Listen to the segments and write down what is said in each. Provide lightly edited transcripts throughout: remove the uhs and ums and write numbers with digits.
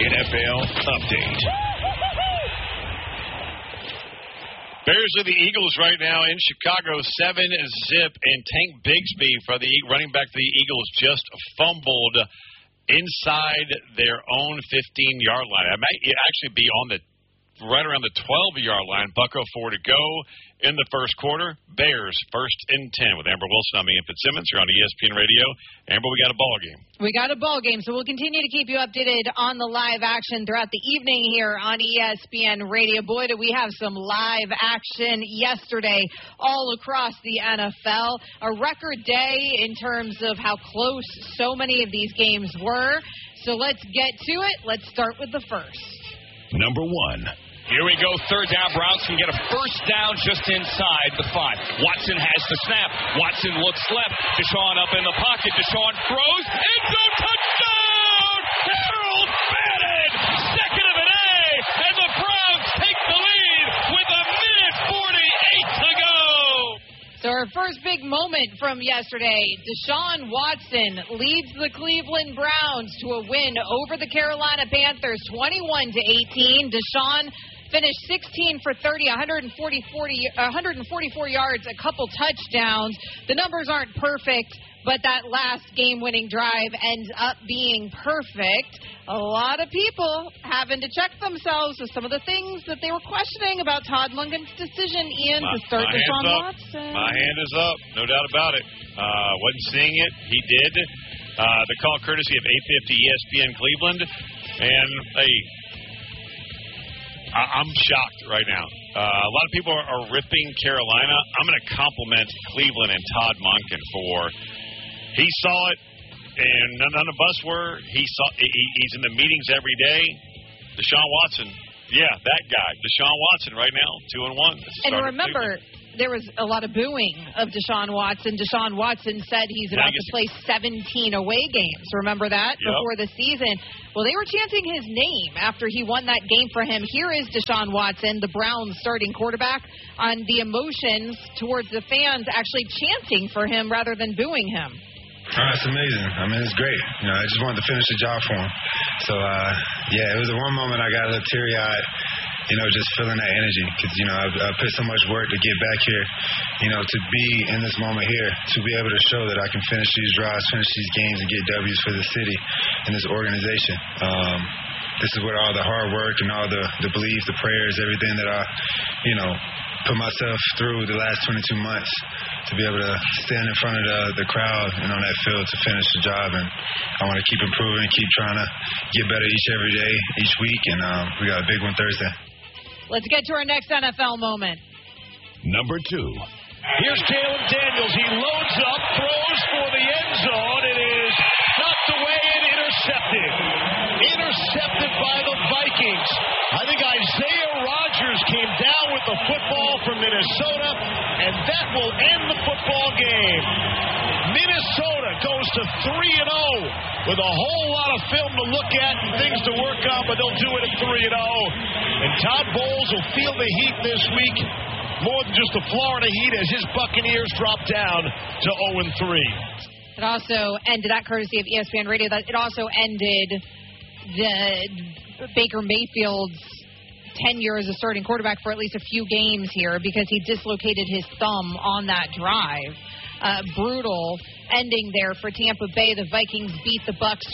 NFL Update. Bears are the Eagles right now in Chicago, 7-0, and Tank Bigsby for the running back for the Eagles just fumbled inside their own 15-yard line. It might actually be on the right around the 12-yard line. Bucko 4 to go in the first quarter. Bears first and 10 with Amber Wilson. I'm Ian Fitzsimmons. You're on ESPN Radio. Amber, we got a ball game. We got a ball game, so we'll continue to keep you updated on the live action throughout the evening here on ESPN Radio. Boy, do we have some live action yesterday all across the NFL. A record day in terms of how close so many of these games were. So let's get to it. Let's start with the first. Number 1. Here we go, third down. Browns can get a first down just inside the 5. Watson has the snap. Watson looks left. Deshaun up in the pocket. Deshaun throws. End zone touchdown! Harold Bannon! Second of an A! And the Browns take the lead with a minute 48 to go! So our first big moment from yesterday, Deshaun Watson leads the Cleveland Browns to a win over the Carolina Panthers, 21-18. Deshaun finished 16 for 30, 144 yards, a couple touchdowns. The numbers aren't perfect, but that last game-winning drive ends up being perfect. A lot of people having to check themselves with some of the things that they were questioning about Todd Monken's decision, Ian, to start Deshaun Watson. My hand is up, no doubt about it. Wasn't seeing it. He did. The call courtesy of 850 ESPN Cleveland. And, hey, I'm shocked right now. A lot of people are ripping Carolina. I'm going to compliment Cleveland and Todd Monken for he saw it, and none of us were. He's in the meetings every day. Deshaun Watson, yeah, that guy. Deshaun Watson right now, 2-1. And remember, there was a lot of booing of Deshaun Watson. Deshaun Watson said he's about to play 17 away games. Remember that before the season? Well, they were chanting his name after he won that game for him. Here is Deshaun Watson, the Browns starting quarterback, on the emotions towards the fans actually chanting for him rather than booing him. It's amazing. I mean, it's great. I just wanted to finish the job for him. So, it was one moment I got a little teary-eyed, just feeling that energy. Because, I put so much work to get back here, to be in this moment here, to be able to show that I can finish these drives, finish these games, and get W's for the city and this organization. This is where all the hard work and all the belief, the prayers, everything that I, put myself through the last 22 months to be able to stand in front of the crowd and on that field to finish the job. And I want to keep improving, keep trying to get better every day, each week. And we got a big one Thursday. Let's get to our next NFL moment. Number 2. Here's Caleb Daniels. He loads up, throws for the end zone. It is knocked away and intercepted. Intercepted by the Vikings. I think Isaiah Rodgers came down with the football from Minnesota, and that will end the football game. Minnesota goes to 3-0 with a whole lot of film to look at and things to work on, but they'll do it at 3-0. And Todd Bowles will feel the heat this week, more than just the Florida Heat, as his Buccaneers drop down to 0-3. It also ended, that courtesy of ESPN Radio, that it also ended the Baker Mayfield's tenure as a starting quarterback for at least a few games here because he dislocated his thumb on that drive. Brutal ending there for Tampa Bay. The Vikings beat the Bucs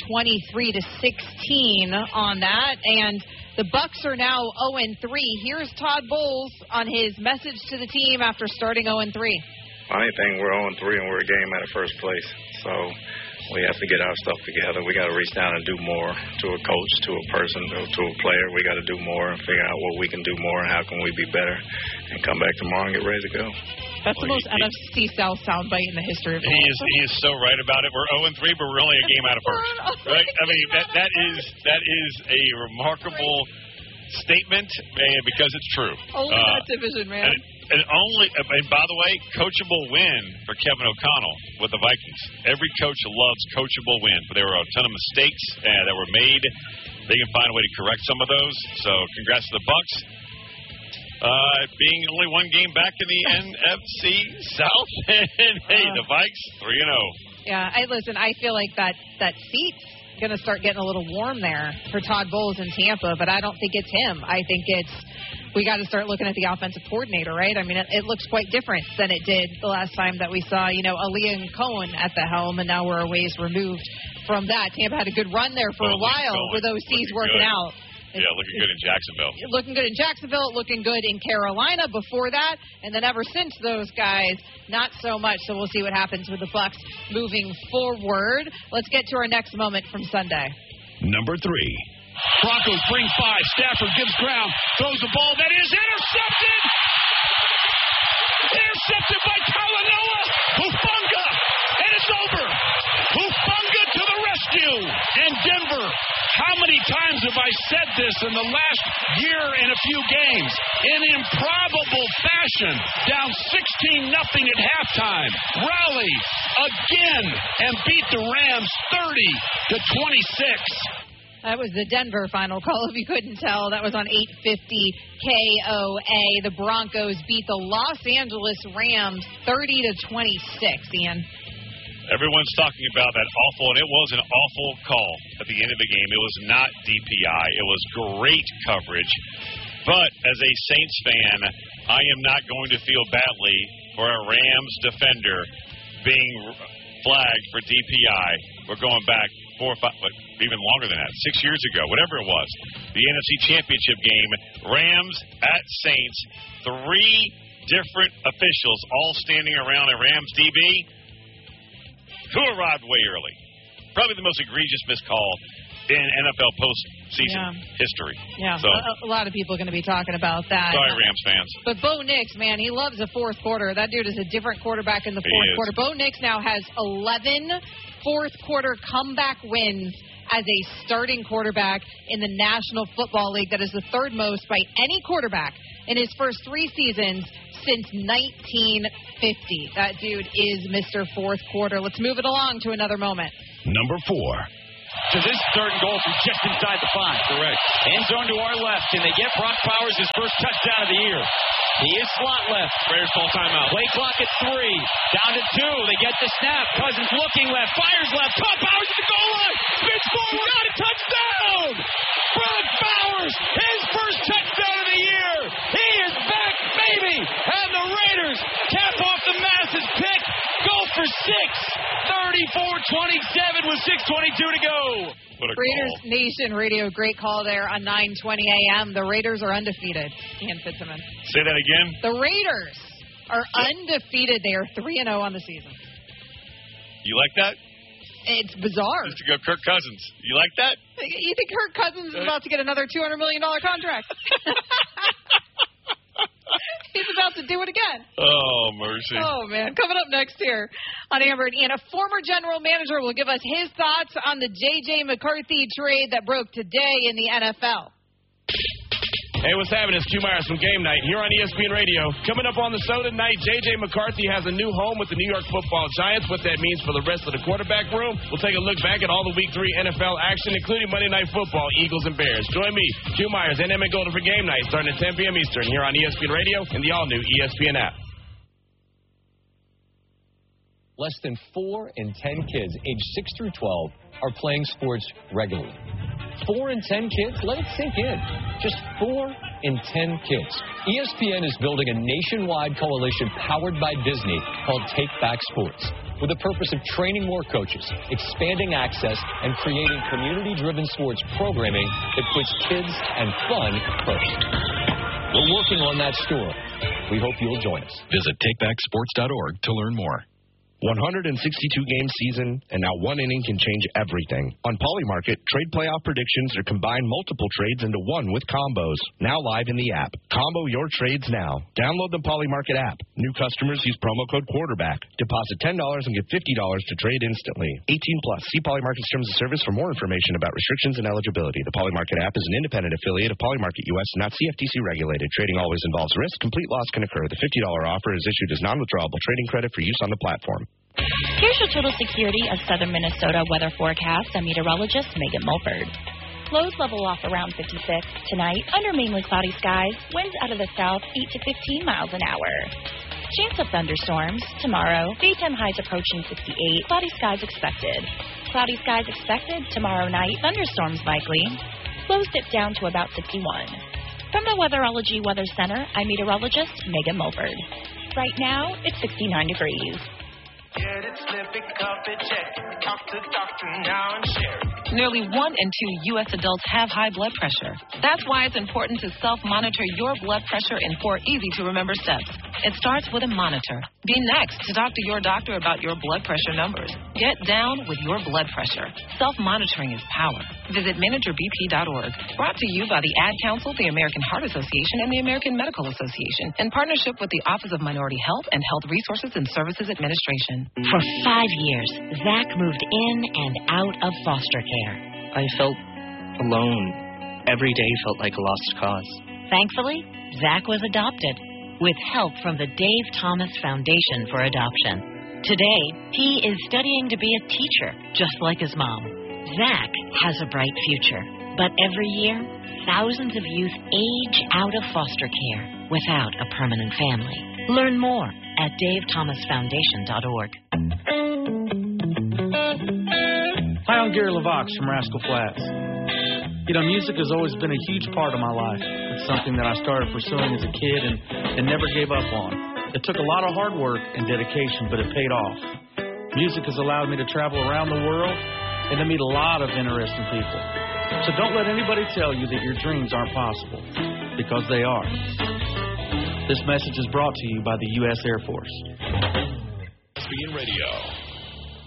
23-16 on that, and the Bucs are now 0-3. Here's Todd Bowles on his message to the team after starting 0-3. Anything, we're 0-3 and we're a game out of first place. So we have to get our stuff together. We got to reach down and do more to a coach, to a person, to a player. We got to do more and figure out what we can do more and how can we be better and come back tomorrow and get ready to go. That's the most NFC South soundbite in the history of He is so right about it. We're 0-3, but we're only a game out of first. Right? I mean, that is a remarkable statement, man, because it's true. Only that division, man. And by the way, coachable win for Kevin O'Connell with the Vikings. Every coach loves coachable wins, but there were a ton of mistakes that were made. They can find a way to correct some of those. So congrats to the Bucs. Being only one game back in the NFC South. And, hey, the Vikes, 3-0. Yeah, listen, I feel like that seats going to start getting a little warm there for Todd Bowles in Tampa, but I don't think it's him. I think we got to start looking at the offensive coordinator, right? I mean, it looks quite different than it did the last time that we saw, Aaliyah Cohen at the helm, and now we're a ways removed from that. Tampa had a good run there for a while with OCs working out. Yeah, looking good in Jacksonville. Looking good in Jacksonville, looking good in Carolina before that, and then ever since those guys, not so much. So we'll see what happens with the Bucs moving forward. Let's get to our next moment from Sunday. Number 3. Broncos bring 5. Stafford gives ground, throws the ball that is intercepted. Intercepted by Talanoa. Hufanga, and it's over. Hufanga to the rescue. And Denver, how many times have I said this in the last year and a few games? In improbable fashion, down 16-0 at halftime. Rally again and beat the Rams 30-26. That was the Denver final call, if you couldn't tell. That was on 850 KOA. The Broncos beat the Los Angeles Rams 30-26, Ian. Everyone's talking about that awful, and it was an awful call at the end of the game. It was not DPI. It was great coverage. But as a Saints fan, I am not going to feel badly for a Rams defender being flagged for DPI. We're going back 4 or 5, even longer than that, 6 years ago, whatever it was. The NFC Championship game, Rams at Saints, 3 different officials all standing around a Rams DB who arrived way early. Probably the most egregious missed call in NFL postseason history. Yeah, so, a lot of people are going to be talking about that. Sorry, Rams fans. But Bo Nix, man, he loves the fourth quarter. That dude is a different quarterback in the fourth quarter. Bo Nix now has 11 fourth-quarter comeback wins as a starting quarterback in the National Football League. That is the third most by any quarterback in his first 3 seasons since 1950. That dude is Mr. Fourth Quarter. Let's move it along to another moment. Number 4. To this third and goal from just inside the 5. Correct. End zone to our left. Can they get Brock Bowers his first touchdown of the year? He is slot left. Raiders call timeout. Play clock at 3. Down to 2. They get the snap. Cousins looking left. Fires left. Caught Bowers at the goal line. Spins forward. Got a touchdown. Brock Bowers, his first touchdown of the year. He is back, baby. And the Raiders cap off the Masses pick. Go for 6. 34-27 with 6:22 to go. Raiders Nation Radio, great call there on 9:20 a.m. The Raiders are undefeated. Ian Fitzsimmons. Say that again. The Raiders are undefeated. They are 3-0 on the season. You like that? It's bizarre. Just to go Kirk Cousins. You like that? You think Kirk Cousins is about to get another $200 million contract? He's about to do it again. Oh, mercy. Oh, man. Coming up next here on Amber and Ian, a former general manager will give us his thoughts on the J.J. McCarthy trade that broke today in the NFL. Hey, what's happening? It's Q Myers from Game Night here on ESPN Radio. Coming up on the show tonight, J.J. McCarthy has a new home with the New York Football Giants. What that means for the rest of the quarterback room. We'll take a look back at all the Week 3 NFL action, including Monday Night Football, Eagles and Bears. Join me, Q Myers, and Emmett Golden for Game Night, starting at 10 p.m. Eastern here on ESPN Radio and the all-new ESPN app. Less than 4 in 10 kids aged 6 through 12 are playing sports regularly. 4 in 10 kids? Let it sink in. Just 4 in 10 kids. ESPN is building a nationwide coalition powered by Disney called Take Back Sports, with the purpose of training more coaches, expanding access, and creating community-driven sports programming that puts kids and fun first. We're working on that story. We hope you'll join us. Visit takebacksports.org to learn more. 162-game season, and now one inning can change everything. On Polymarket, trade playoff predictions are combine multiple trades into one with combos. Now live in the app. Combo your trades now. Download the Polymarket app. New customers use promo code quarterback. Deposit $10 and get $50 to trade instantly. 18+. See Polymarket's terms of service for more information about restrictions and eligibility. The Polymarket app is an independent affiliate of Polymarket US, not CFTC regulated. Trading always involves risk. Complete loss can occur. The $50 offer is issued as non-withdrawable trading credit for use on the platform. Here's your total security of southern Minnesota weather forecast. I'm meteorologist Megan Mulford. Lows level off around 56. Tonight, under mainly cloudy skies, winds out of the south 8 to 15 miles an hour. Chance of thunderstorms. Tomorrow, daytime highs approaching 68. Cloudy skies expected. Cloudy skies expected tomorrow night. Thunderstorms likely. Lows dip down to about 61. From the Weatherology Weather Center, I'm meteorologist Megan Mulford. Right now, it's 69 degrees. Get it, slip it, cup it, check it. Talk to doctor now and share it. Nearly 1 in 2 U.S. adults have high blood pressure. That's why it's important to self-monitor your blood pressure in 4 easy-to-remember steps. It starts with a monitor. Be next to talk to your doctor about your blood pressure numbers. Get down with your blood pressure. Self-monitoring is power. Visit managerbp.org. Brought to you by the Ad Council, the American Heart Association, and the American Medical Association, in partnership with the Office of Minority Health and Health Resources and Services Administration. For 5 years, Zach moved in and out of foster care. I felt alone. Every day felt like a lost cause. Thankfully, Zach was adopted with help from the Dave Thomas Foundation for Adoption. Today, he is studying to be a teacher, just like his mom. Zach has a bright future, but every year, thousands of youth age out of foster care without a permanent family. Learn more at davethomasfoundation.org. Hi, I'm Gary LaVox from Rascal Flatts. You know, music has always been a huge part of my life. It's something that I started pursuing as a kid and never gave up on. It took a lot of hard work and dedication, but it paid off. Music has allowed me to travel around the world and to meet a lot of interesting people. So don't let anybody tell you that your dreams aren't possible, because they are. This message is brought to you by the U.S. Air Force. ESPN Radio.